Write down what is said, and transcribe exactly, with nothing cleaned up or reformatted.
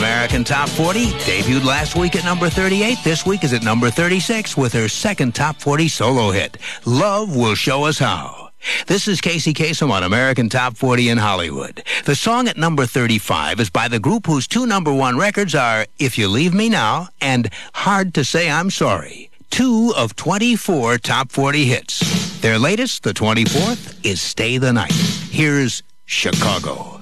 American Top forty. Debuted last week at number thirty-eight. This week is at number thirty-six with her second Top forty solo hit, Love Will Show Us How. This is Casey Kasem on American Top forty in Hollywood. The song at number thirty-five is by the group whose two number one records are If You Leave Me Now and Hard to Say I'm Sorry, two of twenty-four Top forty hits. Their latest, the twenty-fourth, is Stay the Night. Here's Chicago.